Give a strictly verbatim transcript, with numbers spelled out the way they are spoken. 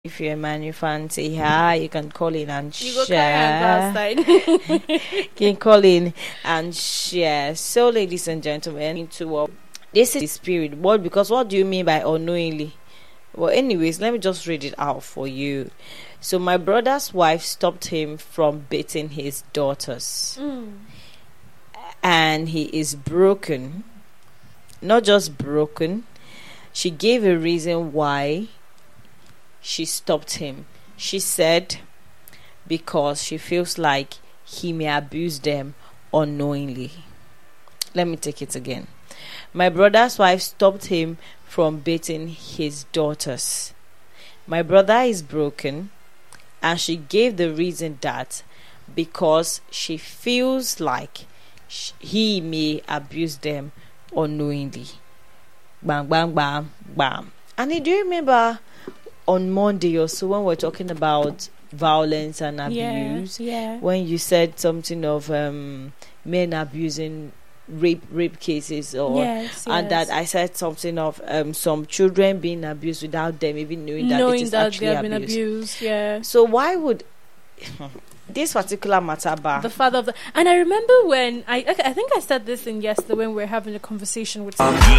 If you're a man you fancy her, you can call in and You go share. carry You can call in and share. So, ladies and gentlemen, into uh, this is the spirit. What? Because what do you mean by unknowingly? Well, anyways, let me just read it out for you. So, my brother's wife stopped him from beating his daughters, Mm. and he is broken. Not just broken. She gave a reason why she stopped him. She said because she feels like he may abuse them unknowingly. Let me take it again. My brother's wife stopped him from beating his daughters. My brother is broken, and she gave the reason that because she feels like sh- he may abuse them unknowingly. Bang, bang, bang, bang. And do you remember on Monday or so when we're talking about violence and abuse, Yeah, yeah. when you said something of um, men abusing rape rape cases, or Yes, and yes. that I said something of um, some children being abused without them even knowing that Knowing it is that actually they have been abuse. abused, yeah. So why would this particular matter bar? The father of the and I remember when I okay, I think I said this in yesterday when we were having a conversation with someone.